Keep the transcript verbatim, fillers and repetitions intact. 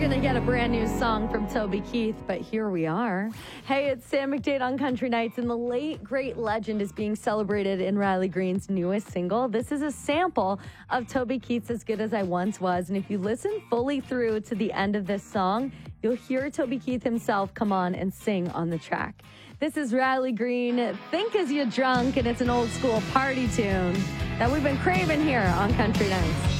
going to get a brand new song from Toby Keith, but here we are. Hey, it's Sam McDade on Country Nights, and the late, great legend is being celebrated in Riley Green's newest single. This is a sample of Toby Keith's As Good As I Once Was, and if you listen fully through to the end of this song, you'll hear Toby Keith himself come on and sing on the track. This is Riley Green, Think As You're Drunk, and it's an old school party tune that we've been craving here on Country Nights.